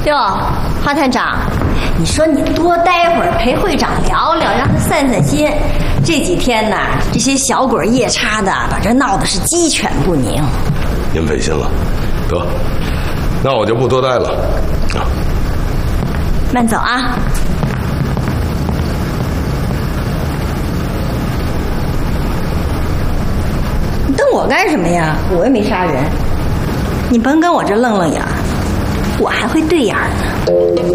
哟，华探长，你说你多待会儿陪会长聊聊，让他散散心。这几天呢，这些小鬼夜叉的把这闹得是鸡犬不宁。 您费心了，得，那我就不多待了。啊， 慢走啊。你瞪我干什么呀？我又没杀人。你甭跟我这愣愣眼儿，我还会对眼儿呢。